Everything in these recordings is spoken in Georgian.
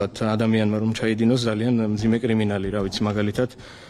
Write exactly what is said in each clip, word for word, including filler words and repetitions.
ადამიანმა რომ ჩაიდინოს ძალიან მძიმე კრიმინალი, რა ვიცი, მაგალითად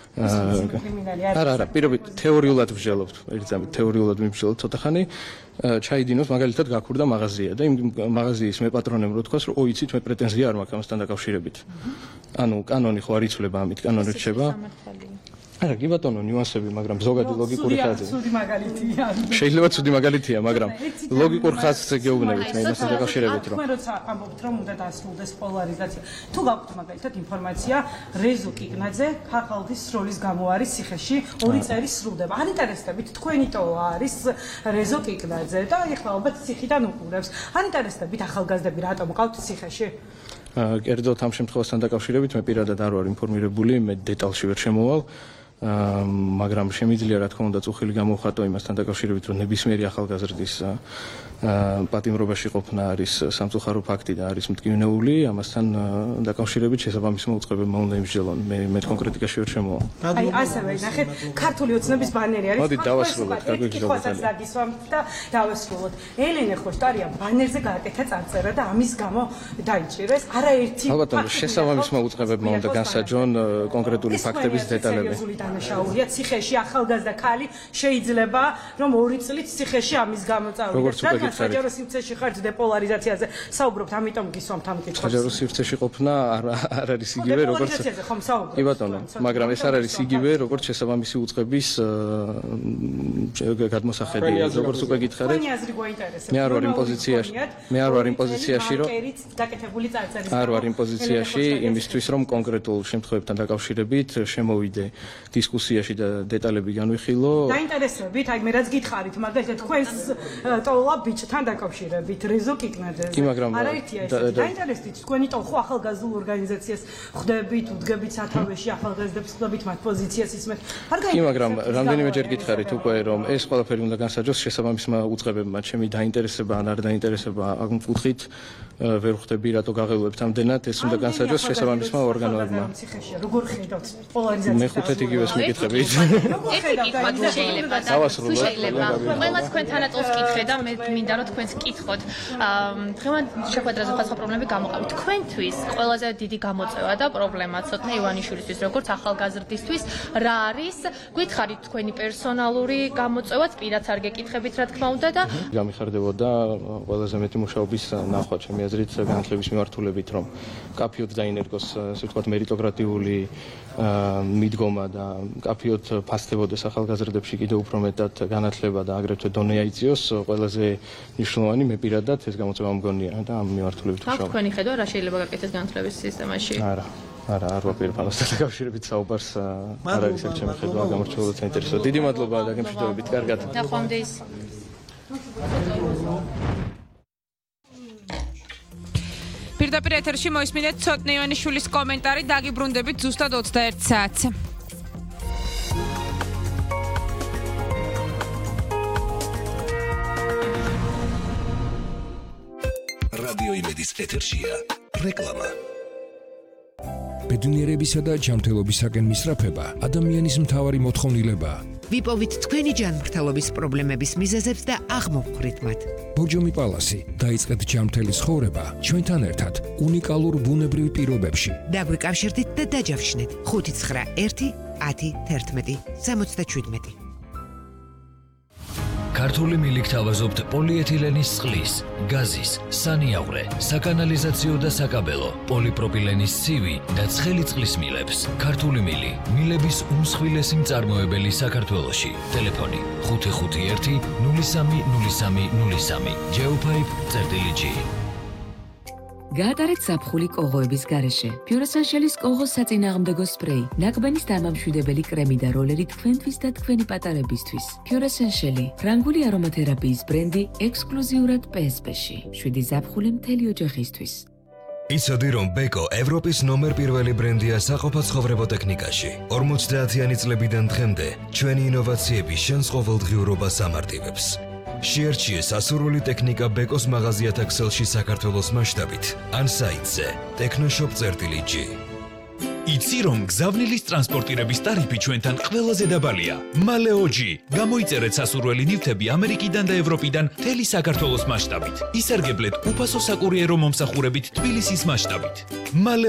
არა, არა, პირობით თეორიულად ვსჯელობთ, ერთზამით თეორიულად ვიმსჯელობთ ცოტა ხანი, ჩაიდინოს მაგალითად გაქურდა მაღაზია და იმ მაღაზიის მეპატრონემ რო თქვას, რომ ო იცით, მე პრეტენზია არ მაქვს ამასთან დაკავშირებით. ანუ კანონი ხო არ იცვლება ამით, კანონი რჩება. არა, კი ბატონო, ნიუანსები, მაგრამ ზოგადი ლოგიკური ხაზი. ცუდი მაგალითია. შეიძლება ცუდი მაგალითია, მაგრამ ლოგიკურ ხაზზე გეუბნებით მე იმასთან დაკავშირებით, რომ მე როცა ამბობთ, რომ უნდა დასრულდეს პოლარიზაცია. თუ გაქვთ მაგალითად ინფორმაცია, რეზო კიკნაძე ქაღალდის სროლის გამო არის ციხეში, ორი წელი სრულდება. არ ინტერესდებით, თქვენი ტოლა არის რეზო კიკნაძე და ეხლა ალბათ ციხიდან უყურებს. არ ინტერესდებით ახალგაზრდები რატომ ყავთ ციხეში? კერძოდ ამ შემთხვევასთან დაკავშირებით მე პირადად არ ვარ ინფორმირებული, მე დეტალში ვერ შემოვალ. მაგრამ შემიძლია რა თქმა უნდა წუხილი გამოვხატო იმასთან დაკავშირებით, რომ ნებისმიერი ახალგაზრდის პატიმრობაში ყოფნა არის სამწუხარო ფაქტი და არის მტკივნეული, ამასთან დაკავშირებით შესაბამის მოუწყებებმა უნდა იმსჯელონ. მე მე კონკრეტიკაში ვერ შემოვალ. აი ასევე ნახეთ, ქართული ოცნების ბანერი არის. მოდით დავასრულოთ, გაგვიგზავნოთ. დაგისვამთ და დავასრულოთ. ელენე ხოშტარია ბანერზე გააკეთა წარწერა და ამის გამო დაიჭირეს. არაერთი ალბათ შესაბამის მოუწყებებმა უნდა განსაჯონ კონკრეტული ფაქტების დეტალები. შაურია ციხეში ახალგაზრდა ქალი შეიძლება რომ ორი წლით ციხეში ამის გამო წავიდეს. რადგან საჯარო სივრცეში ხართ დეპოლარიზაციაზე საუბრობთ, ამიტომ გისვამთ ამ კითხვას. საჯარო სივრცეში ყოფნა არ არ არის იგივე როგორც დეპოლარიზაციაზე ხომ საუბრობთ? კი ბატონო, მაგრამ ეს არ არის იგივე როგორც შესაბამისი უწყების გადმოსახედია, როგორც უკვე გითხარით. თქვენი აზრი გვაინტერესებს. მე არ ვარ იმ პოზიციაში, მე არ ვარ იმ პოზიციაში, რომ დაკეთებული წარწერის არ ვარ იმ პოზიციაში იმისთვის, რომ კონკრეტულ შემთხვევებთან დაკავშირებით შემოვიდე დისკუსიაში და დეტალები განვიხილო. დაინტერესებით, აი მე რაც გითხარით, მაგალითად თქვენს ტოლა ბიჭთან დაკავშირებით, რეზო კიკნაძეზე. კი, მაგრამ არაერთია ეს. დაინტერესებით, თქვენი ტოლა ხო ახალგაზრდულ ორგანიზაციას ხვდებით, უდგებით სათავეში ახალგაზრდებს ხვდებით, მათ პოზიციას ისმენთ. არ კი, მაგრამ რამდენიმეჯერ გითხარით უკვე, რომ ეს ყველაფერი უნდა განსაჯოს შესაბამისმა უწყებებმა. ჩემი დაინტერესება ან არ დაინტერესება ამ კუთხით ვერ ხვდები, რატო გაღელვებთ ამდენად, ეს უნდა განსაჯოს შესაბამისმა ორგანოებმა. როგორ ხედავთ პოლარიზაციას? მე ხუთად იგივეს მიკითხებით. ერთი კითხვა თუ შეიძლება და თუ შეიძლება. ყველას თქვენთანაც წელს კითხე და მე მინდა რომ თქვენს კითხოთ. დღევანდ შეხვედრაზე ხალხო პრობლემები გამოყავით. თქვენთვის ყველაზე დიდი გამოწვევა და პრობლემა ცოტნე ივანიშვილისთვის, როგორც ახალგაზრდისთვის, რა არის? გითხარით თქვენი პერსონალური გამოწვევაც, პირაც არ გეკითხებით, რა თქმა უნდა და გამიხარდებოდა ყველაზე მეტი მუშაობის ნახვა ჩემი აზრით განათლების მიმართულებით, რომ კაფეოდ დაინერგოს, ასე ვთქვათ, მერიტოკრატიული მიდგომა და კაფეოდ ფასდებოდეს ახალგაზრდებში კიდევ უფრო მეტად განათლება და აგრეთვე დონე აიწიოს, ყველაზე მნიშვნელოვანი მე პირადად ეს გამოწვევა მგონია და ამ მიმართულებით ვშავ. თქვენი ხედვა რა შეიძლება გაკეთდეს განათლების სისტემაში? არა, არა, არ ვაპირებ ამასთან დაკავშირებით საუბარს, არ არის ეს ჩემი ხედვა, გამორჩეულად საინტერესოა. დიდი მადლობა დაგემშვიდობებით, კარგად. ნახვამდის. პირდაპირ ეთერში მოისმინეთ ცოტნე ივანიშვილის კომენტარი, დაგიბრუნდებით ზუსტად ოცდაერთ საათზე. რადიო იმედის ეთერშია რეკლამა. ბედნიერებისა და ჯანმრთელობისაკენ მისწრაფება ადამიანის მთავარი მოთხოვნილებაა. ვიპოვით თქვენი ჯანმრთელობის პრობლემების მიზეზებს და აღმოვხვრით მათ. ბორჯომი პალასი, დაიწყეთ ჯანმრთელი ცხოვრება ჩვენთან ერთად უნიკალურ ბუნებრივ პირობებში. დაგვიკავშირდით და დაჯავშნით ხუთი ცხრა ერთი ათი თერთმეტი სამოცდაშვიდმეტი. ქართული მილიქ თავაზობთ პოლიეთილენის წყლის, გაზის, სანიაღვრე, საკანალიზაციო და საკაბელო, პოლიპროპილენის ცივი და ცხელი წყლის მილებს. ქართული მილი, მილების უმსხვილესი მწარმოებელი საქართველოში. ტელეფონი ხუთი ხუთი ერთი ნული სამი ნული სამი ნული სამი. ჯეოფაიფ წერტილი ჯი. გაატარეთ საფხული კოღოების გარეშე. Pure-Essential-ის კოღოს საწინააღმდეგო სპრეი, ნაკბენის დამამშვიდებელი კრემი და როლერი თქვენთვის და თქვენი პატარებისთვის. Pure-Essential-ი, ფრანგული არომათერაპიის ბრენდი ექსკლუზიურად პე ეს პე-ში. შვიდი ზაფხული მთელი ოჯახისთვის. იცოდი რომ ბეკო ევროპის ნომერ პირველი ბრენდია საყოფაცხოვრებო ტექნიკაში. ორმოცდაათიანი წლებიდან დღემდე ჩვენი ინოვაციები შენს ყოველდღიურობას ამარტივებს. შეერჩიე სასურველი ტექნიკა ბეკოს მაღაზიათა ქსელში საქართველოს მასშტაბით ან საიტზე ტექნოშოპ წერტილი ჯი. იცი რომ გზავნილის ტრანსპორტირების ტარიფი ჩვენთან ყველაზე დაბალია. მალეოჯი, გამოიწერეთ სასურველი ნივთები ამერიკიდან და ევროპიდან მთელი საქართველოს მასშტაბით. ისარგებლეთ უფასო საკურიერო მომსახურებით თბილისის მასშტაბით.